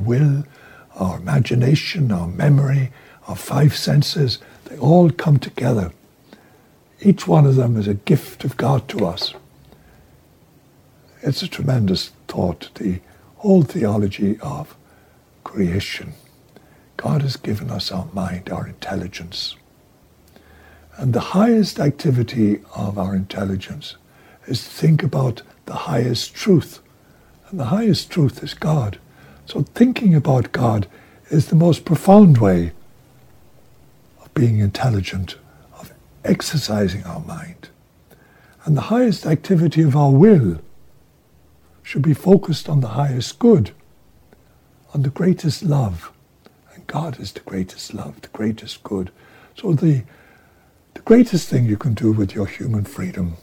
will, our imagination, our memory, our five senses, they all come together. Each one of them is a gift of God to us. It's a tremendous thought, the whole theology of creation. God has given us our mind, our intelligence. And the highest activity of our intelligence is to think about the highest truth. And the highest truth is God. So thinking about God is the most profound way of being intelligent, of exercising our mind. And the highest activity of our will should be focused on the highest good, on the greatest love. And God is the greatest love, the greatest good. So the greatest thing you can do with your human freedom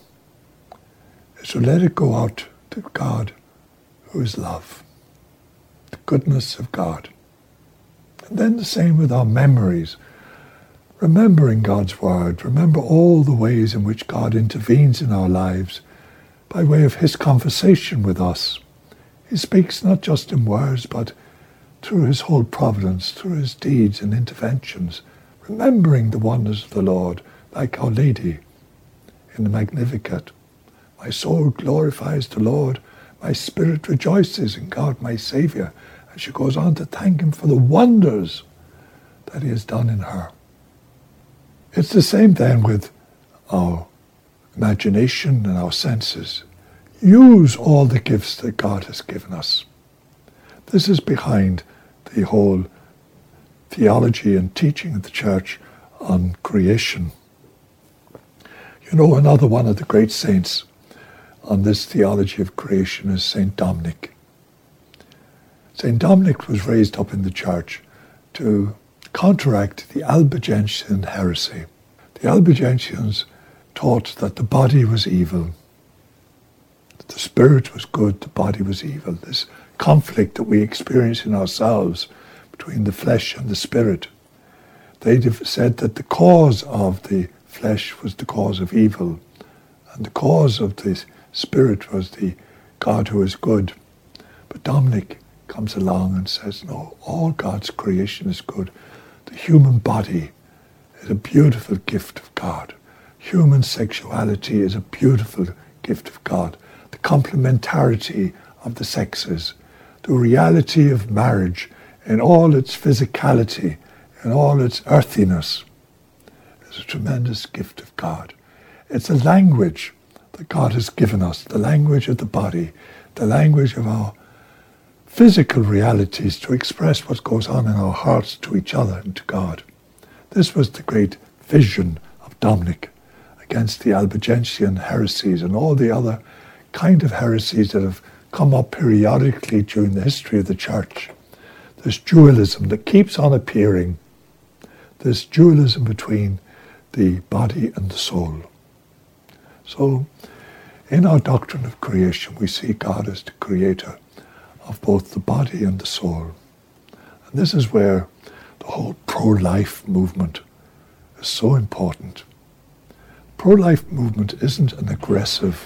is to let it go out to God, who is love, the goodness of God. And then the same with our memories. Remembering God's word, remember all the ways in which God intervenes in our lives by way of his conversation with us. He speaks not just in words, but through his whole providence, through his deeds and interventions, remembering the wonders of the Lord, like Our Lady in the Magnificat. My soul glorifies the Lord, my spirit rejoices in God my Saviour. And she goes on to thank him for the wonders that he has done in her. It's the same then with our imagination and our senses. Use all the gifts that God has given us. This is behind the whole theology and teaching of the Church on creation. You know, another one of the great saints on this theology of creation is St. Dominic. St. Dominic was raised up in the Church to counteract the Albigensian heresy. The Albigensians taught that the body was evil, that the spirit was good, the body was evil. This conflict that we experience in ourselves between the flesh and the spirit. They said that the cause of the flesh was the cause of evil, and the cause of the spirit was the God who is good. But Dominic comes along and says, no, all God's creation is good. The human body is a beautiful gift of God. Human sexuality is a beautiful gift of God. The complementarity of the sexes, the reality of marriage in all its physicality, in all its earthiness, is a tremendous gift of God. It's a language that God has given us, the language of the body, the language of our physical realities to express what goes on in our hearts to each other and to God. This was the great vision of Dominic against the Albigensian heresies and all the other kind of heresies that have come up periodically during the history of the Church. This dualism that keeps on appearing, this dualism between the body and the soul. So, in our doctrine of creation, we see God as the creator of both the body and the soul. And this is where the whole pro-life movement is so important. Pro-life movement isn't an aggressive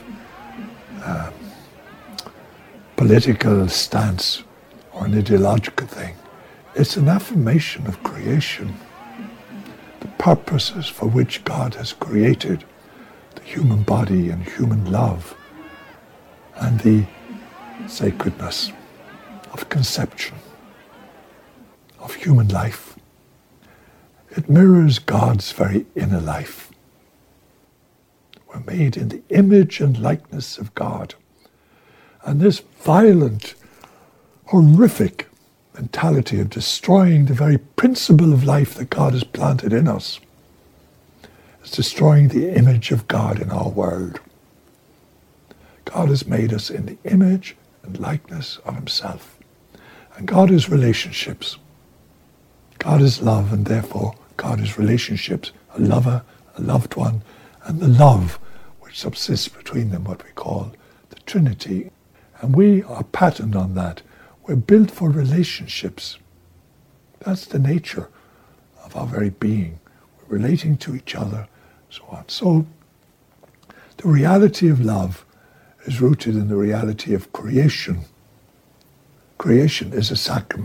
political stance or an ideological thing. It's an affirmation of creation, the purposes for which God has created the human body and human love, and the sacredness of conception, of human life. It mirrors God's very inner life. We're made in the image and likeness of God. And this violent, horrific mentality of destroying the very principle of life that God has planted in us is destroying the image of God in our world. God has made us in the image and likeness of himself. And God is relationships. God is love, and therefore God is relationships, a lover, a loved one, and the love which subsists between them, what we call the Trinity. And we are patterned on that. We're built for relationships. That's the nature of our very being. We're relating to each other, so on. So the reality of love is rooted in the reality of creation. Creation is a sacrament.